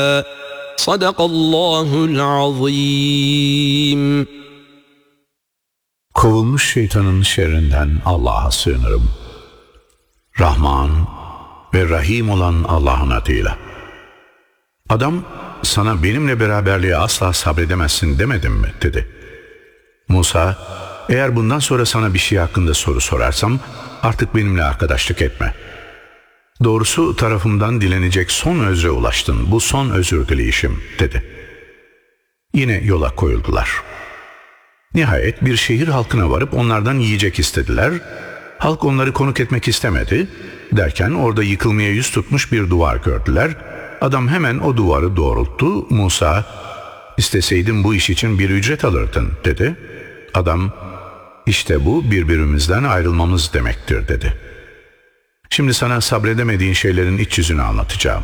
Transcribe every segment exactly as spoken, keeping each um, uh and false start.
Sadakallahul azim. Kovulmuş şeytanın şerrinden Allah'a sığınırım. Rahman ve Rahim olan Allah'ın adıyla. Adam, sana benimle beraberliğe asla sabredemezsin demedim mi dedi. Musa, eğer bundan sonra sana bir şey hakkında soru sorarsam artık benimle arkadaşlık etme. Doğrusu tarafımdan dilenecek son özre ulaştın, bu son özür dileyişim dedi. Yine yola koyuldular. Nihayet bir şehir halkına varıp onlardan yiyecek istediler. Halk onları konuk etmek istemedi. Derken orada yıkılmaya yüz tutmuş bir duvar gördüler. Adam hemen o duvarı doğrulttu. Musa, isteseydin bu iş için bir ücret alırdın dedi. Adam, işte bu birbirimizden ayrılmamız demektir dedi. Şimdi sana sabredemediğin şeylerin iç yüzünü anlatacağım.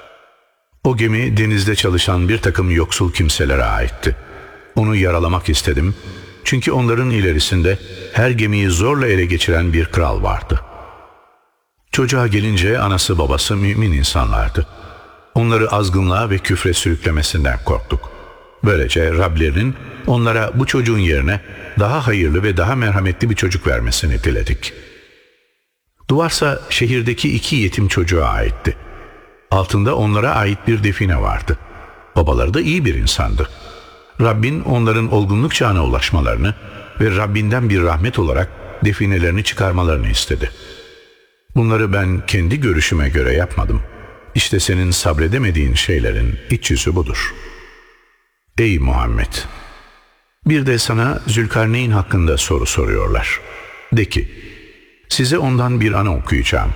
O gemi denizde çalışan bir takım yoksul kimselere aitti. Onu yaralamak istedim. Çünkü onların ilerisinde her gemiyi zorla ele geçiren bir kral vardı. Çocuğa gelince anası babası mümin insanlardı. Onları azgınlığa ve küfre sürüklemesinden korktuk. Böylece Rablerinin onlara bu çocuğun yerine daha hayırlı ve daha merhametli bir çocuk vermesini diledik. Duvarsa şehirdeki iki yetim çocuğa aitti. Altında onlara ait bir define vardı. Babaları da iyi bir insandı. Rabbin onların olgunluk çağına ulaşmalarını ve Rabbinden bir rahmet olarak definelerini çıkarmalarını istedi. Bunları ben kendi görüşüme göre yapmadım. İşte senin sabredemediğin şeylerin iç yüzü budur. Ey Muhammed! Bir de sana Zülkarneyn hakkında soru soruyorlar. De ki, size ondan bir anı okuyacağım.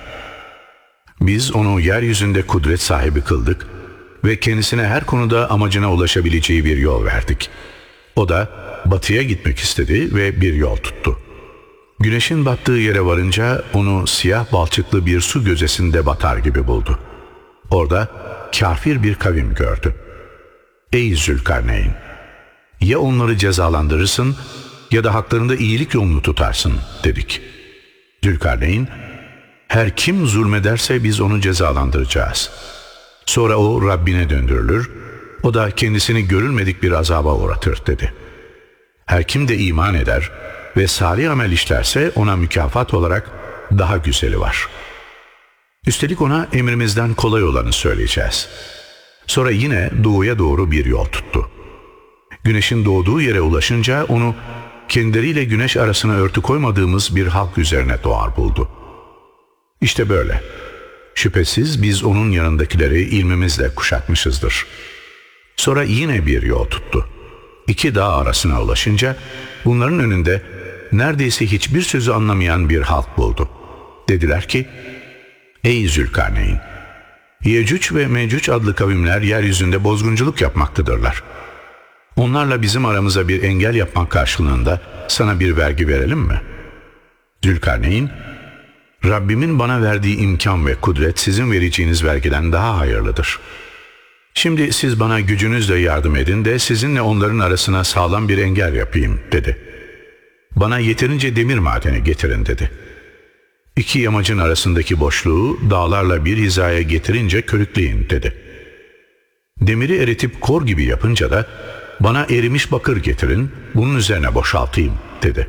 Biz onu yeryüzünde kudret sahibi kıldık ve kendisine her konuda amacına ulaşabileceği bir yol verdik. O da batıya gitmek istedi ve bir yol tuttu. Güneşin battığı yere varınca onu siyah balçıklı bir su gözesinde batar gibi buldu. Orada kafir bir kavim gördü. Ey Zülkarneyn! Ya onları cezalandırırsın ya da haklarında iyilik yolunu tutarsın dedik. Zülkarneyn, her kim zulmederse biz onu cezalandıracağız. Sonra o Rabbine döndürülür, o da kendisini görülmedik bir azaba uğratır dedi. Her kim de iman eder ve salih amel işlerse ona mükafat olarak daha güzeli var. Üstelik ona emrimizden kolay olanı söyleyeceğiz. Sonra yine doğuya doğru bir yol tuttu. Güneşin doğduğu yere ulaşınca onu kendileriyle güneş arasına örtü koymadığımız bir halk üzerine doğar buldu. İşte böyle. Şüphesiz biz onun yanındakileri ilmimizle kuşatmışızdır. Sonra yine bir yol tuttu. İki dağ arasına ulaşınca bunların önünde neredeyse hiçbir sözü anlamayan bir halk buldu. Dediler ki, ey Zülkarneyn! Yecüc ve Mecüc adlı kavimler yeryüzünde bozgunculuk yapmaktadırlar. Onlarla bizim aramıza bir engel yapmak karşılığında sana bir vergi verelim mi? Zülkarneyn, Rabbimin bana verdiği imkan ve kudret sizin vereceğiniz vergiden daha hayırlıdır. Şimdi siz bana gücünüzle yardım edin de sizinle onların arasına sağlam bir engel yapayım dedi. Bana yeterince demir madeni getirin dedi. İki yamacın arasındaki boşluğu dağlarla bir hizaya getirince körükleyin dedi. Demiri eritip kor gibi yapınca da bana erimiş bakır getirin, bunun üzerine boşaltayım dedi.